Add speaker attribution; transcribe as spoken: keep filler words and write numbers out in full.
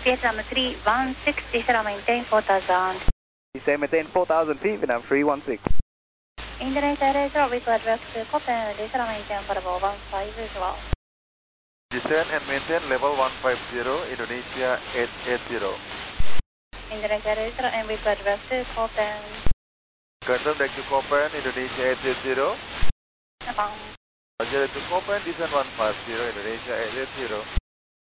Speaker 1: Vietnam three one six, descend maintain four thousand.
Speaker 2: Descend maintain four thousand feet, Vietnam three one six.
Speaker 1: Indonesia Air zero, we could direct to Copen, descend maintain for level one five zero.
Speaker 3: Descend and maintain level one five zero, Indonesia eight eight zero.
Speaker 1: Indonesia Air zero, and we could direct to Copen.
Speaker 3: Confirm back to Copen, Indonesia eight eight zero.
Speaker 1: Abang.
Speaker 3: Roger to Copen, descend one five zero, Indonesia eight eight zero.